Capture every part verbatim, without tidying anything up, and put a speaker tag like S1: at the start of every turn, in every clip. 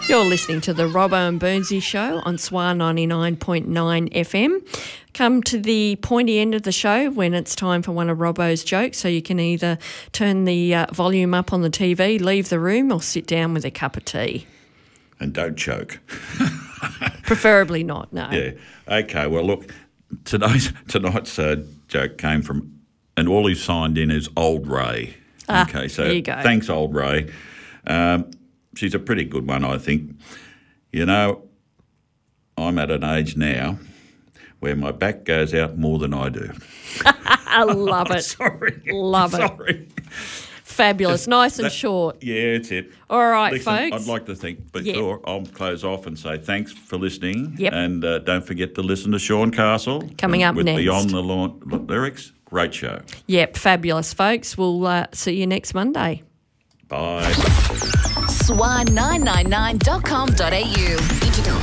S1: You're listening to the Robbo and Burnsy Show on S W A ninety-nine point nine F M. Come to the pointy end of the show when it's time for one of Robbo's jokes, so you can either turn the uh, volume up on the T V, leave the room, or sit down with a cup of tea.
S2: And don't choke.
S1: Preferably not, no.
S2: Yeah. Okay, well, look, today's tonight's uh, joke came from, and all he signed in is Old Ray.
S1: Ah,
S2: okay, so
S1: there you go.
S2: Thanks, Old Ray. Um, she's a pretty good one, I think. You know, I'm at an age now where my back goes out more than I do.
S1: I love it.
S2: Sorry.
S1: Love it.
S2: Sorry.
S1: Fabulous.
S2: Just
S1: nice and
S2: that-
S1: short.
S2: Yeah, it's it.
S1: All right,
S2: Listen,
S1: folks.
S2: I'd like to think, but
S1: Yeah.
S2: sure, I'll close off and say thanks for listening.
S1: Yep.
S2: And uh, don't forget to listen to Sean Castle.
S1: Coming up
S2: with
S1: next.
S2: Beyond the Lawn Lyrics. Great show.
S1: Yep, fabulous, folks. We'll uh, see you next Monday.
S2: Bye.
S3: S W A nine nine nine dot com dot a u. Digital.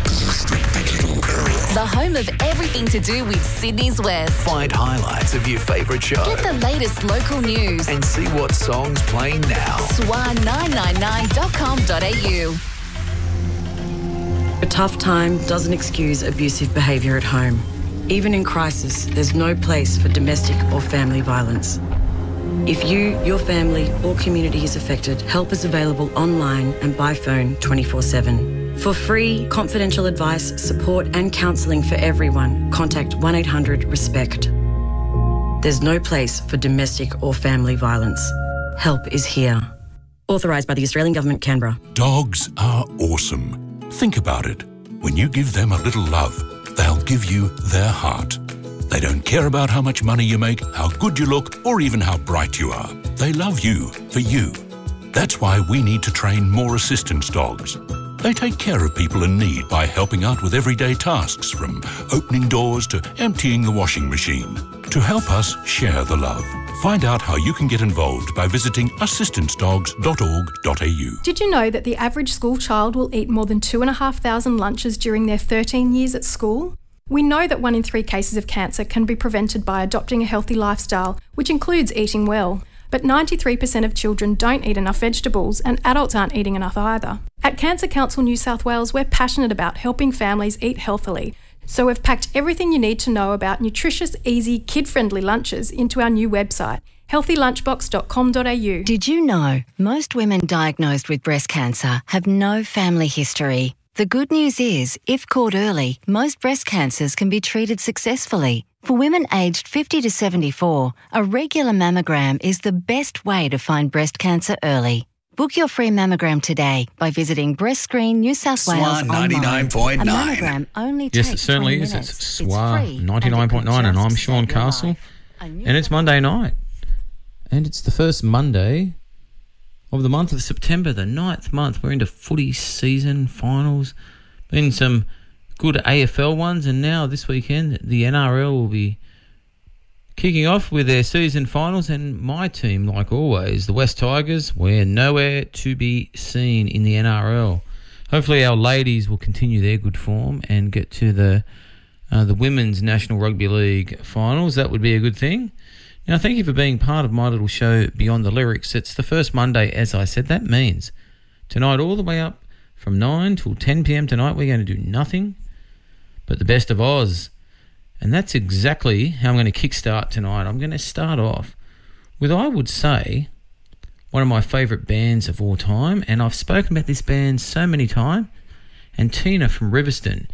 S3: The home of everything to do with Sydney's West.
S4: Find highlights of your favourite show
S3: Get the latest local news.
S4: and see what songs playing now.
S3: S W A nine nine nine dot com dot a u.
S5: A tough time doesn't excuse abusive behaviour at home. Even in crisis, there's no place for domestic or family violence. If you, your family or community is affected, help is available online and by phone twenty-four seven. For free, confidential advice, support and counselling for everyone, contact one eight hundred RESPECT. There's no place for domestic or family violence. Help is here. Authorised by the Australian Government, Canberra.
S6: Dogs are awesome. Think about it. When you give them a little love, they'll give you their heart. They don't care about how much money you make, how good you look, or even how bright you are. They love you for you. That's why we need to train more assistance dogs. They take care of people in need by helping out with everyday tasks, from opening doors to emptying the washing machine. To help us share the love, find out how you can get involved by visiting assistance dogs dot org dot a u.
S7: Did you know that the average school child will eat more than two and a half thousand lunches during their thirteen years at school? We know that one in three cases of cancer can be prevented by adopting a healthy lifestyle, which includes eating well. But ninety-three percent of children don't eat enough vegetables, and adults aren't eating enough either. At Cancer Council New South Wales, we're passionate about helping families eat healthily. So we've packed everything you need to know about nutritious, easy, kid-friendly lunches into our new website, healthy lunchbox dot com dot a u.
S8: Did you know most women diagnosed with breast cancer have no family history? The good news is, if caught early, most breast cancers can be treated successfully. For women aged fifty to seventy-four, a regular mammogram is the best way to find breast cancer early. Book your free mammogram today by visiting Breast Screen New South Wales
S4: S W A ninety-nine point nine.
S8: A mammogram only
S9: Yes,
S8: takes
S9: it certainly
S8: twenty
S9: is.
S8: minutes.
S9: It's
S8: It's
S9: S W A
S8: free,
S9: ninety-nine point nine,
S8: and
S9: and
S8: it
S9: I'm
S8: can
S9: Sean
S8: just save your
S9: Castle.
S8: life. A new
S9: And it's Monday night. And it's the first Monday of the month of September, the ninth month. We're into footy season finals. Been some good A F L ones, and now this weekend the N R L will be kicking off with their season finals, and my team, like always, the West Tigers, we're nowhere to be seen in the N R L. Hopefully our ladies will continue their good form and get to the uh, the Women's National Rugby League finals. That would be a good thing. Now, thank you for being part of my little show, Beyond the Lyrics. It's the first Monday, as I said. That means tonight all the way up from nine till ten p.m. tonight, we're going to do nothing but the best of Oz. And that's exactly how I'm going to kickstart tonight. I'm going to start off with, I would say, one of my favourite bands of all time. And I've spoken about this band so many times. And Tina from Riverstone,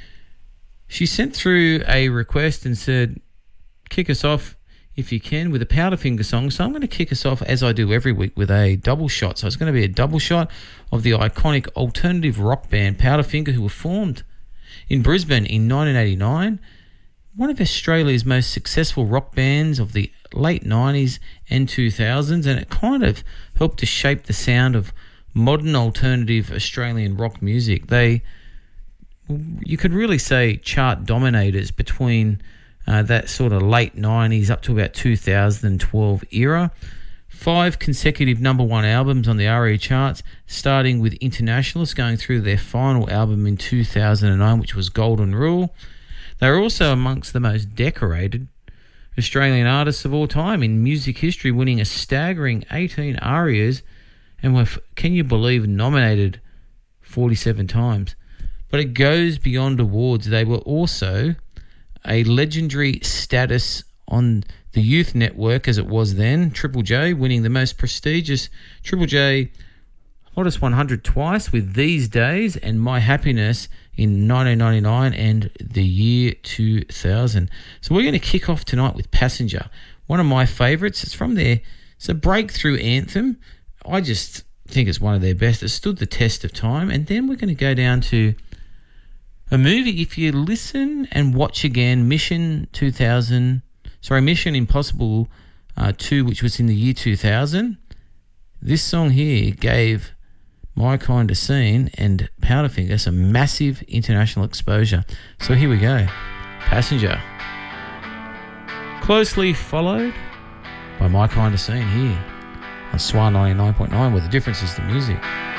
S9: she sent through a request and said, kick us off if you can with a Powderfinger song. So I'm going to kick us off, as I do every week, with a double shot. So it's going to be a double shot of the iconic alternative rock band Powderfinger, who were formed in Brisbane in nineteen eighty-nine. One of Australia's most successful rock bands of the late nineties and two thousands, and it kind of helped to shape the sound of modern alternative Australian rock music. They, you could really say, chart dominators between uh, that sort of late nineties up to about two thousand twelve era. Five consecutive number one albums on the R E charts, starting with Internationalist, going through their final album in two thousand nine, which was Golden Rule. They are also amongst the most decorated Australian artists of all time in music history, winning a staggering eighteen ARIAs, and were, can you believe, nominated forty-seven times. But it goes beyond awards. They were also a legendary status on the Youth Network, as it was then, Triple J, winning the most prestigious Triple J Hottest one hundred twice with These Days and My Happiness in nineteen ninety-nine and the year two thousand. So we're going to kick off tonight with Passenger, one of my favourites. It's from their, it's a breakthrough anthem. I just think it's one of their best. It stood the test of time. And then we're going to go down to a movie. If you listen and watch again, Mission two thousand, sorry, Mission Impossible uh, two, which was in the year two thousand, this song here gave My Kind of Scene and Powderfinger some massive international exposure. So here we go. Passenger. Closely followed by My Kind of Scene here on Swan ninety-nine point nine, where the difference is the music.